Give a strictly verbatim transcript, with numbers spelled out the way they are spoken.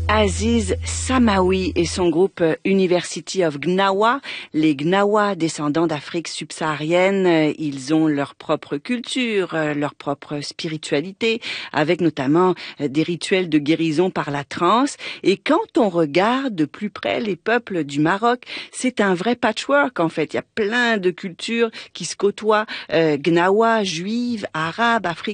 Aziz Samawi et son groupe University of Gnawa. Les Gnawa, descendants d'Afrique subsaharienne, ils ont leur propre culture, leur propre spiritualité, avec notamment des rituels de guérison par la transe. Et quand on regarde de plus près les peuples du Maroc, c'est un vrai patchwork en fait. Il y a plein de cultures qui se côtoient, euh, Gnawa, juive, arabe, africaine.